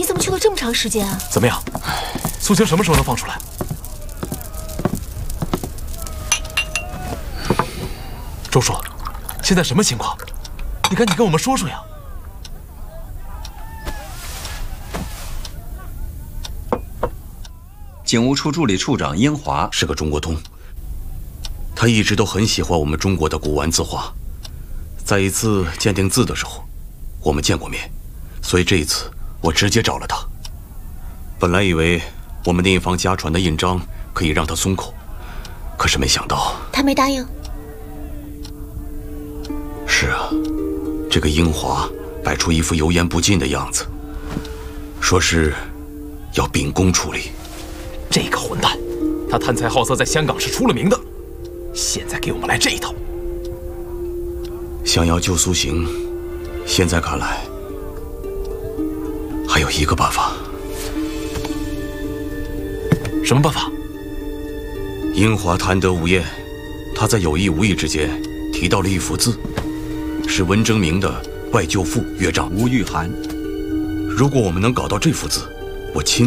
你怎么去了这么长时间啊？ 怎么样，苏青什么时候能放出来？周叔，现在什么情况？你赶紧跟我们说说呀！ 警务处助理处长英华是个中国通，他一直都很喜欢我们中国的古玩字画。在一次鉴定字的时候，我们见过面，所以这一次我直接找了他。本来以为我们的印房家传的印章可以让他松口，可是没想到他没答应。 是啊，这个英华摆出一副油盐不进的样子，说是要秉公处理。 这个混蛋，他贪财好色，在香港是出了名的，现在给我们来这一套。 想要救苏行，现在看来还有一个办法。 什么办法？ 英华贪得无厌，他在有意无意之间提到了一幅字，是文征明的《外舅父岳丈》。 吴玉涵。 如果我们能搞到这幅字，我亲